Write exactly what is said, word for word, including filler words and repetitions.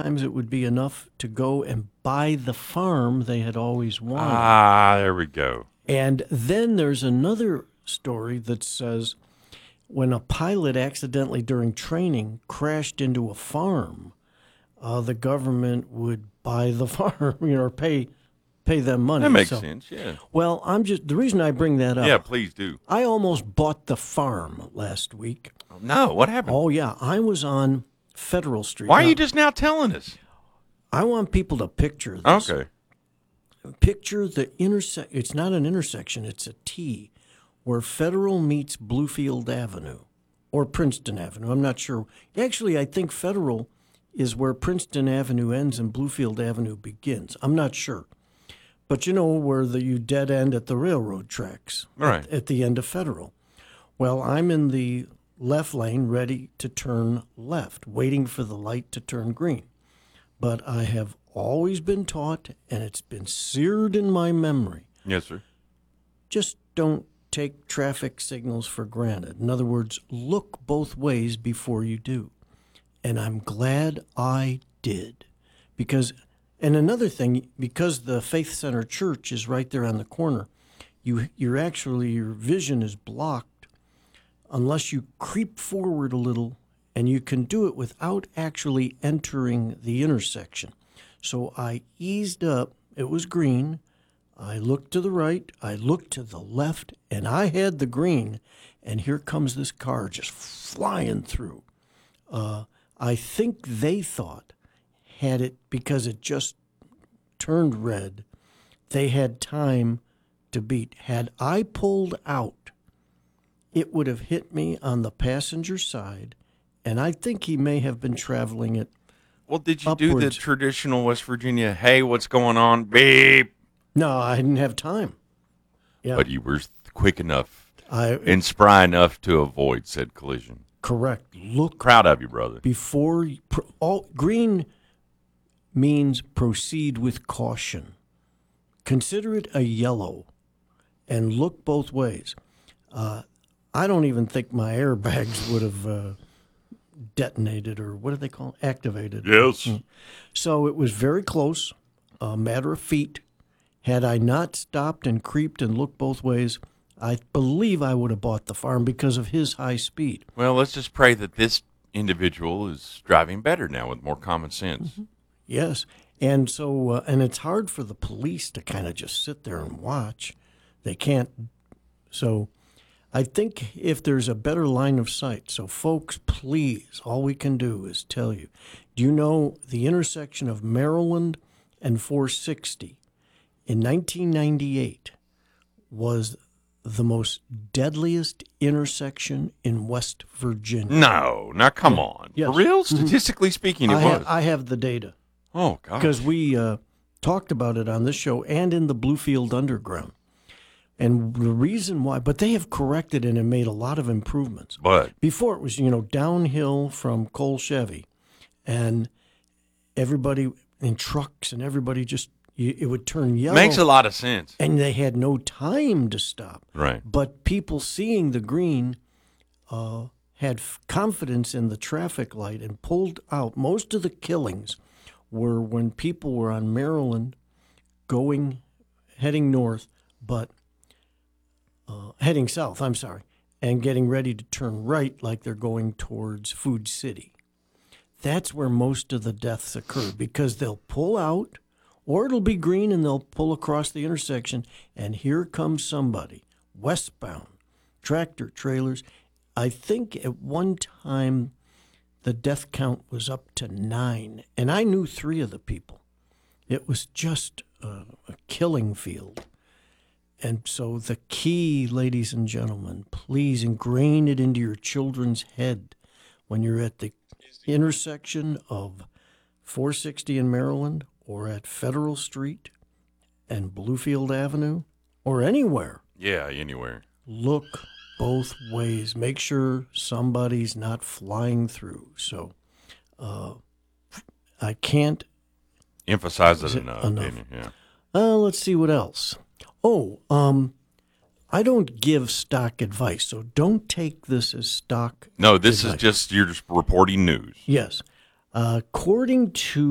sometimes it would be enough to go and buy the farm they had always wanted. Ah, there we go. And then there's another story that says when a pilot accidentally during training crashed into a farm, uh, the government would buy the farm, you know, or pay pay them money. That makes So- sense, yeah. Well, I'm just the reason I bring that up. Yeah, please do. I almost bought the farm last week. No, what happened? Oh yeah, I was on Federal Street. Why are Now, you just now telling us? I want people to picture this. Okay. Picture the intersection. It's not an intersection, it's a T where Federal meets Bluefield Avenue or Princeton Avenue. I'm not sure. Actually, I think Federal is where Princeton Avenue ends and Bluefield Avenue begins. I'm not sure. But you know where the you dead end at the railroad tracks Right. at, at the end of Federal. Well, I'm in the left lane ready to turn left, waiting for the light to turn green. But I have always been taught, and it's been seared in my memory, Yes, sir. just don't take traffic signals for granted. In other words, look both ways before you do. And I'm glad I did. Because, and another thing, because the Faith Center Church is right there on the corner, you, you're actually, your vision is blocked unless you creep forward a little, and you can do it without actually entering the intersection. So I eased up. It was green. I looked to the right. I looked to the left, and I had the green. And here comes this car just flying through. Uh, I think they thought, had it, because it just turned red, they had time to beat. Had I pulled out, it would have hit me on the passenger side, and I think he may have been traveling it. Well, did you do the Upwards. traditional West Virginia, hey, what's going on? Beep. No, I didn't have time. Yeah, But you were quick enough I and spry enough to avoid said collision. correct. Look Proud of you, brother. before you, pro, all green means proceed with caution. Consider it a yellow, and look both ways. Uh, I don't even think my airbags would have uh, detonated, or what do they call it? Activated. Yes. So it was very close, a matter of feet. Had I not stopped and creeped and looked both ways, I believe I would have bought the farm because of his high speed. Well, let's just pray that this individual is driving better now with more common sense. Yes. And so, uh, and it's hard for the police to kind of just sit there and watch. They can't. So I think if there's a better line of sight, so folks, please, all we can do is tell you, do you know the intersection of Maryland and four sixty in nineteen ninety-eight was the most deadliest intersection in West Virginia? No, now come on. Yes. For real? Statistically speaking, it I, was. ha- I have the data. oh, gosh. Because we uh, talked about it on this show and in the Bluefield Underground. And the reason why, but they have corrected it and made a lot of improvements. But, Before it was, you know, downhill from Cole Chevy, and everybody in trucks and everybody just, you- it would turn yellow. makes a lot of sense. And they had no time to stop. Right. But people seeing the green uh, had f- confidence in the traffic light and pulled out. Most of the killings were when people were on Maryland going, heading north, but uh, heading south, I'm sorry, and getting ready to turn right like they're going towards Food City. That's where most of the deaths occur because they'll pull out, or it'll be green and they'll pull across the intersection, and here comes somebody westbound, tractor trailers. I think at one time the death count was up to nine, and I knew three of the people. It was just a, a killing field. And so the key, ladies and gentlemen, please ingrain it into your children's head when you're at the intersection of four sixty in Maryland or at Federal Street and Bluefield Avenue or anywhere. Yeah, anywhere. Look both ways. Make sure somebody's not flying through. So uh, I can't. Emphasize it Is it enough. enough? didn't you? Yeah. Uh, let's see what else. Oh, um, I don't give stock advice, so don't take this as stock. No, this advice. is just, you're just reporting news. Yes. Uh, according to